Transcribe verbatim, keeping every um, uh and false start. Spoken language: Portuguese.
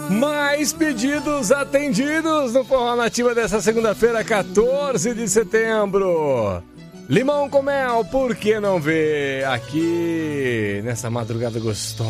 Mais pedidos atendidos no Forró Nativa dessa segunda-feira, quatorze de setembro. Limão com mel, por que não ver aqui nessa madrugada gostosa?